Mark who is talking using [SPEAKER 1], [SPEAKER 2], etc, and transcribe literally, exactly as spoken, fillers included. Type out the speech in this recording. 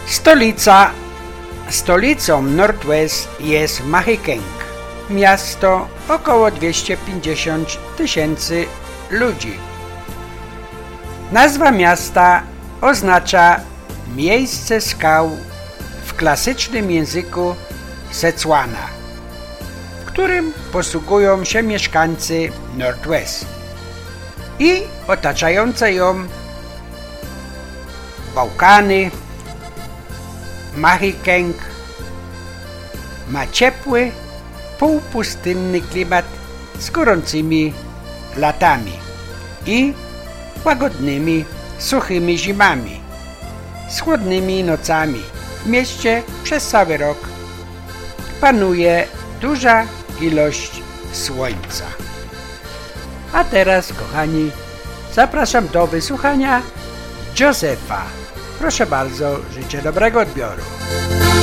[SPEAKER 1] Stolica. Stolicą Northwest jest Mahikeng, miasto około dwieście pięćdziesiąt tysięcy ludzi. Nazwa miasta oznacza miejsce skał w klasycznym języku Szechuana, w którym posługują się mieszkańcy Northwest, i otaczające ją Bałkany. Mahikeng ma ciepły, półpustynny klimat z gorącymi latami i łagodnymi, suchymi zimami, z chłodnymi nocami. W mieście przez cały rok panuje duża ilość słońca. A teraz, kochani, zapraszam do wysłuchania Josefa. Proszę bardzo, życzę dobrego odbioru.